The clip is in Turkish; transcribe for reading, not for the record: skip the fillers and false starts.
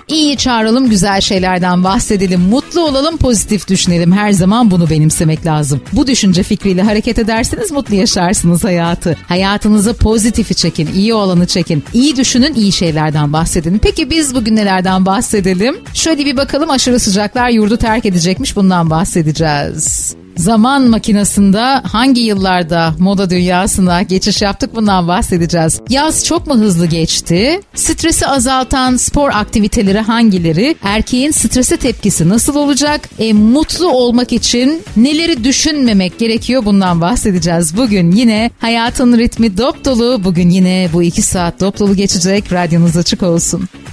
İyi çağıralım, güzel şeylerden bahsedelim, mutlu olalım, pozitif düşünelim. Her zaman bunu benimsemek lazım. Bu düşünce fikriyle hareket ederseniz mutlu yaşarsınız hayatı. Hayatınıza pozitifi çekin, iyi olanı çekin. İyi düşünün, iyi şeylerden bahsedin. Peki biz bugün nelerden bahsedelim? Şöyle bir bakalım, aşırı sıcaklar yurdu terk edecekmiş, bundan bahsedeceğiz. Zaman makinesinde hangi yıllarda moda dünyasına geçiş yaptık, bundan bahsedeceğiz. Yaz çok mu hızlı geçti? Stresi azaltan spor aktiviteleri hangileri? Erkeğin strese tepkisi nasıl olacak? Mutlu olmak için neleri düşünmemek gerekiyor, bundan bahsedeceğiz. Bugün yine hayatın ritmi dop dolu. Bugün yine bu 2 saat dop dolu geçecek. Radyonuz açık olsun.